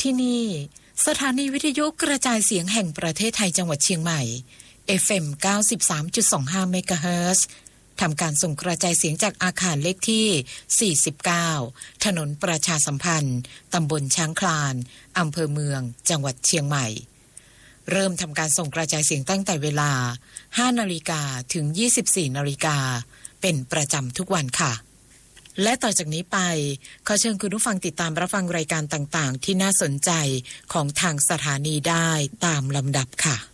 ที่นี่สถานีวิทยุกระจายเสียงแห่งประเทศไทยจังหวัดเชียงใหม่ FM 93.25 เมกะเฮิรตซ์ทำการส่งกระจายเสียงจากอาคารเลขที่49ถนนประชาสัมพันธ์ตำบลช้างคลานอำเภอเมืองจังหวัดเชียงใหม่เริ่มทำการส่งกระจายเสียงตั้งแต่เวลา 5 นาฬิกาถึง 24 นาฬิกาเป็นประจำทุกวันค่ะและต่อจากนี้ไปขอเชิญคุณผู้ฟังติดตามรับฟังรายการต่างๆที่น่าสนใจของทางสถานีได้ตามลำดับค่ะ